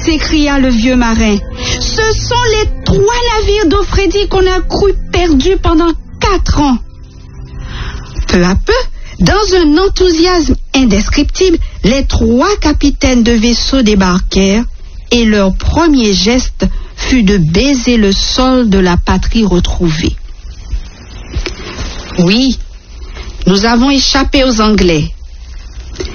s'écria le vieux marin. Ce sont les 3 navires d'Offredi qu'on a cru perdus pendant 4 ans. Peu à peu, dans un enthousiasme indescriptible, les 3 capitaines de vaisseaux débarquèrent et leur premier geste fut de baiser le sol de la patrie retrouvée. Oui, nous avons échappé aux Anglais,